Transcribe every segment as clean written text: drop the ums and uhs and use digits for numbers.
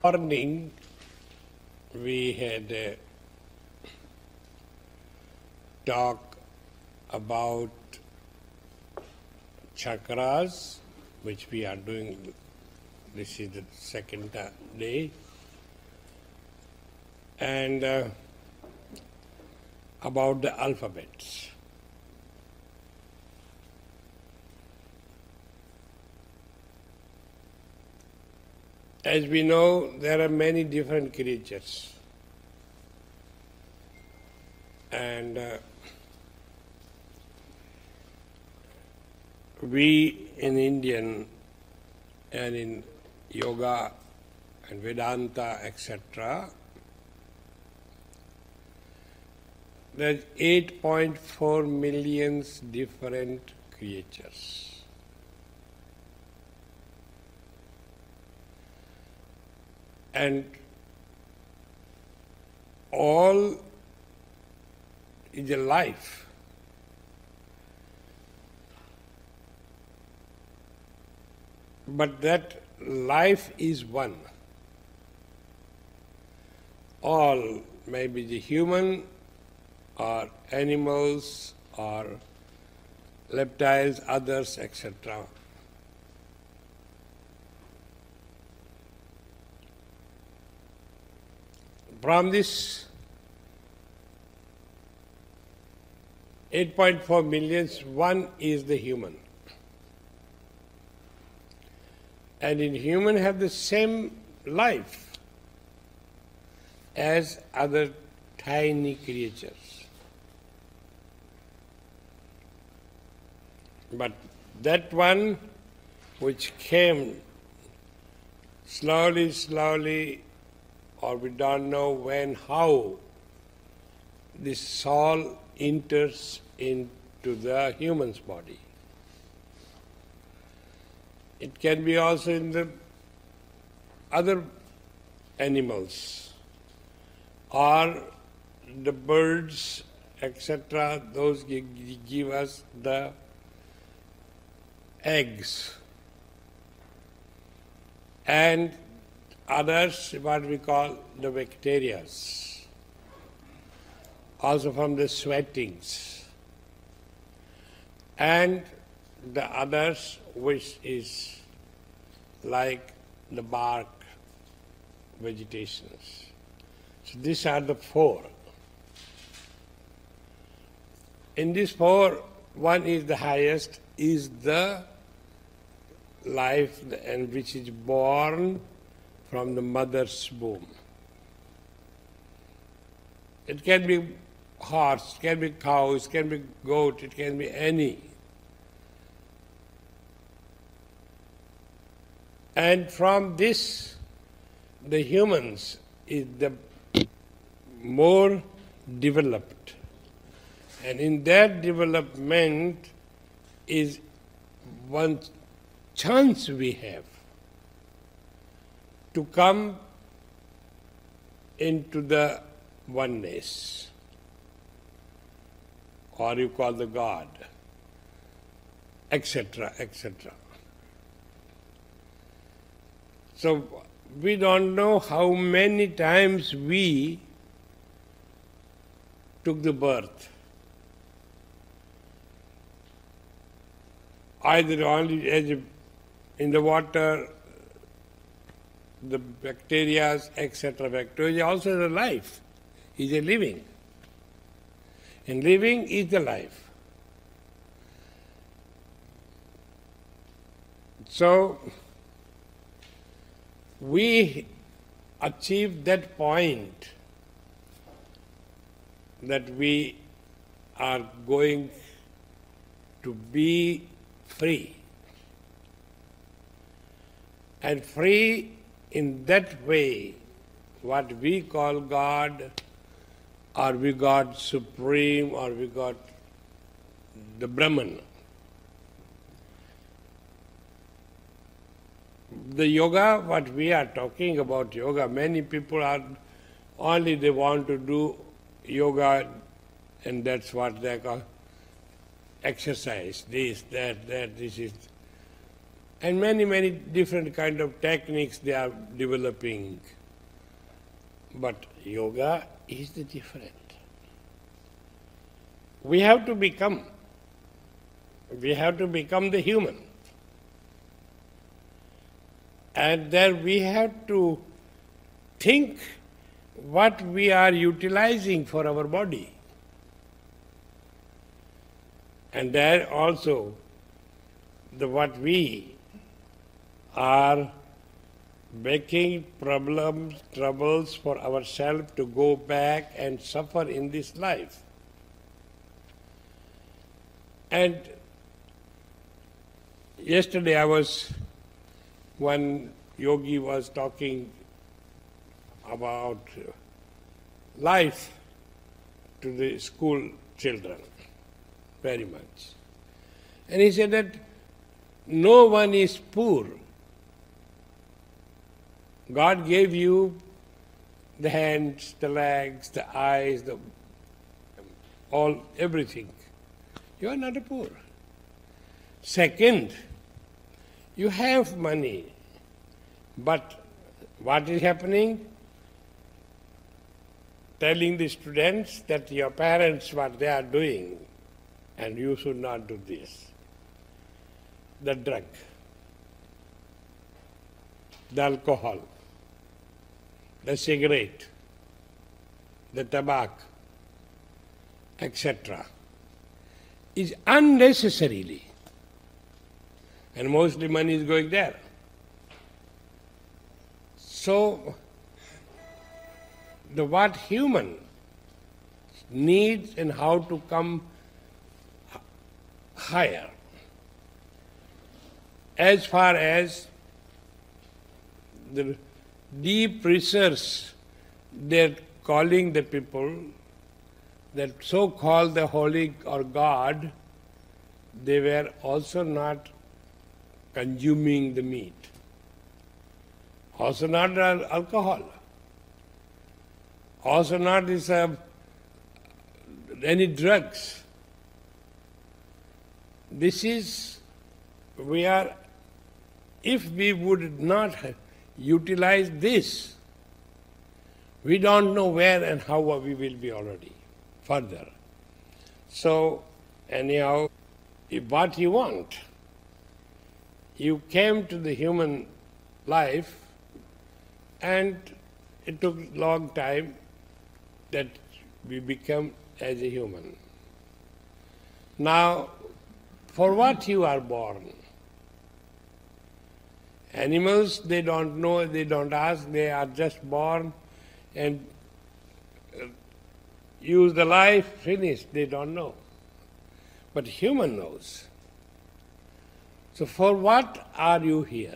Morning we had a talk about chakras, which we are doing. This is the second day, and about the alphabets. As we know, there are many different creatures, and we in Indian and in yoga and Vedanta, etc., there's 8.4 million different creatures. And all is a life. But that life is one. All, maybe the human or animals or reptiles, others, etc. From this 8.4 million, one is the human. And in human have the same life as other tiny creatures. But that one which came slowly, or we don't know when, how, this soul enters into the human's body. It can be also in the other animals or the birds, etc. Those give us the eggs. And others, what we call the bacteria, also from the sweatings. And the others, which is like the bark vegetations. So these are the four. In these four, one is the highest, is the life and which is born from the mother's womb. It can be horse, it can be cow, it can be goat, it can be any. And from this, the humans is the more developed. And in that development is one chance we have to come into the oneness, or you call the God, etc., etc. So we don't know how many times we took the birth. Either only as in the water, the bacteria, etc. Bacteria also is a life, is a living. And living is the life. So we achieve that point that we are going to be free. And free in that way, what we call God, or we got Supreme, or we got the Brahman. The yoga, what we are talking about yoga, many people are only they want to do yoga, and that's what they call exercise, this, that, this is And many, many different kind of techniques they are developing. But yoga is the different. We have to become the human. And then we have to think what we are utilizing for our body. And there also what we are making troubles for ourselves to go back and suffer in this life. And yesterday one yogi was talking about life to the school children very much. And he said that no one is poor. God gave you the hands, the legs, the eyes, everything. You are not a poor. Second, you have money, but what is happening? Telling the students that your parents, what they are doing, and you should not do this. The drug, the alcohol, the cigarette, the tobacco, etc. is unnecessarily, and mostly money is going there. So, what human needs and how to come higher, as far as the deep research, they're calling the people that so-called the holy or God, they were also not consuming the meat, also not alcohol, also not any drugs. If we would not utilize this, we don't know where and how we will be already further. So, anyhow, what you want, you came to the human life and it took a long time that we become as a human. Now, for what you are born? Animals, they don't know, they don't ask, they are just born and use the life, finished, they don't know. But human knows. So for what are you here?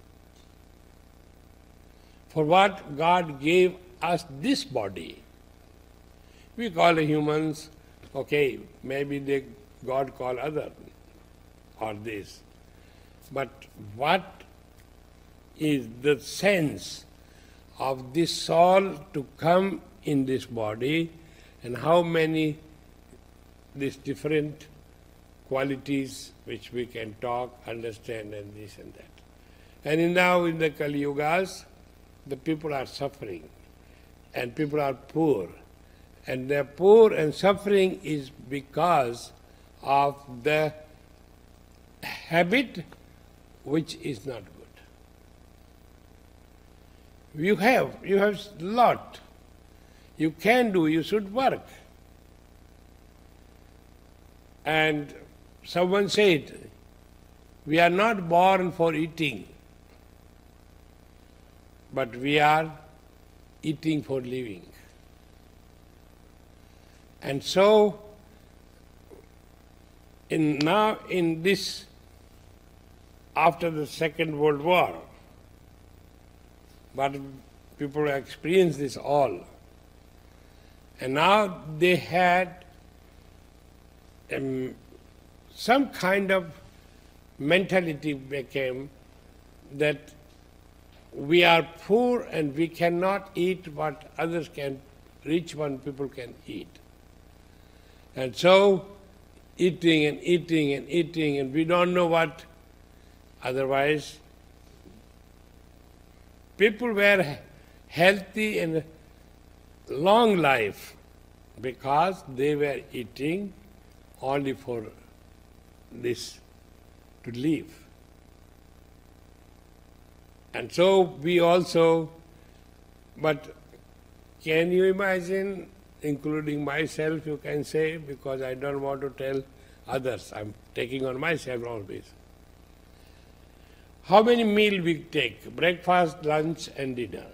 For what God gave us this body? We call humans, okay, maybe God call other or this. But what is the sense of this soul to come in this body, and how many these different qualities which we can talk, understand, and this and that. And now in the Kali Yugas, the people are suffering and people are poor. And they're poor and suffering is because of the habit which is not good. You have a lot. You can do, you should work. And someone said, we are not born for eating, but we are eating for living. And so, after the Second World War, but people experienced this all. And now they had some kind of mentality became that we are poor and we cannot eat what others can, rich people can eat. And so eating and eating and eating, and we don't know what Otherwise, people were healthy and long life because they were eating only for this, to live. And so we also, but can you imagine, including myself, you can say, because I don't want to tell others, I'm taking on myself always. How many meals we take? Breakfast, lunch and dinner.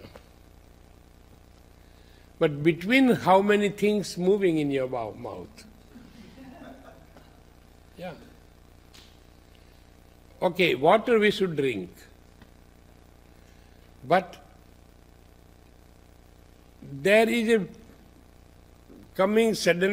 But between how many things moving in your mouth? Yeah. Okay, water we should drink. But there is a coming sudden